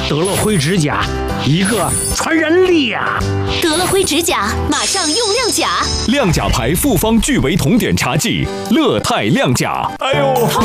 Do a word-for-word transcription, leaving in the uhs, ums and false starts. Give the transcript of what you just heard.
得了灰指甲，一个传染力啊！ 得了灰指甲，马上用亮甲。 亮甲牌复方聚维酮碘茶剂，乐泰亮甲。 哎呦，痛！